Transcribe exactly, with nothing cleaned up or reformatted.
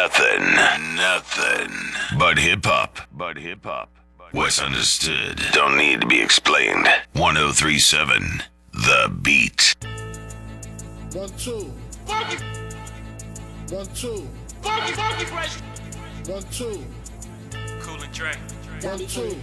Nothing, nothing but hip hop. But hip hop. What's understood don't need to be explained. one oh three point seven, The Beat. One, two. Funky, One, two. funky, funky fresh. One, two. Cool and Dre. One, two.